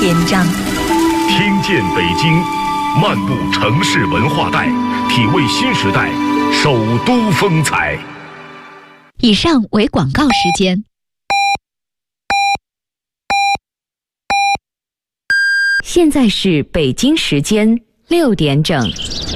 篇章。 听见北京，漫步城市文化带，体味新时代首都风采。 以上为广告时间。 现在是北京时间6点整。